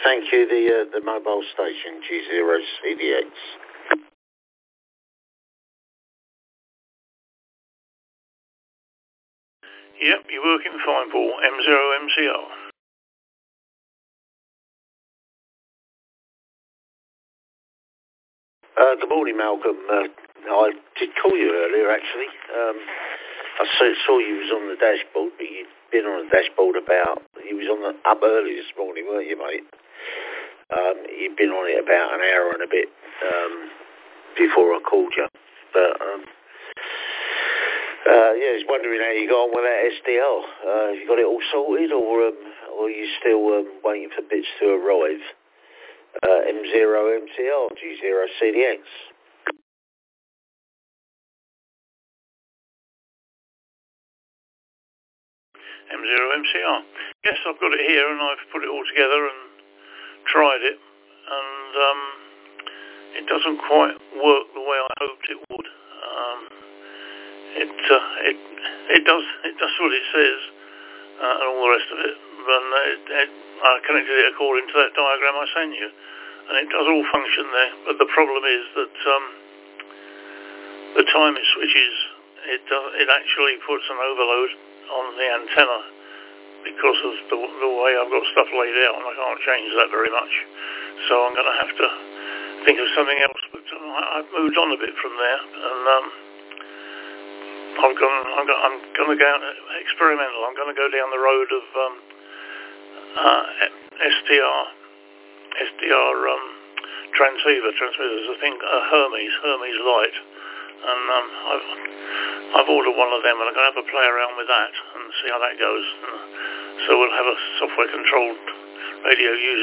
Thank you. The mobile station G0CDX. Yep, you're working fine, Paul. M0MCR. Good morning, Malcolm. I did call you earlier, actually. I saw you was on the dashboard, but you'd been on the dashboard you was up early this morning, weren't you, mate? You'd been on it about an hour and a bit before I called you. But, yeah, I was wondering how you got on with that SDR. Have you got it all sorted, or are you still waiting for bits to arrive? M0MCR, G0CDX. M0MCR. Yes, I've got it here, and I've put it all together and tried it, and it doesn't quite work the way I hoped it would. It does what it says, and all the rest of it. But I connected it according to that diagram I sent you, and it does all function there. But the problem is that the time it switches, it actually puts an overload on the antenna because of the way I've got stuff laid out, and I can't change that very much. So I'm going to have to think of something else. But I've moved on a bit from there, and I'm going to go out experimental. I'm going to go down the road of SDR transmitters. I think Hermes Light, and I've ordered one of them, and I'm going to have a play around with that and see how that goes. So we'll have a software controlled radio user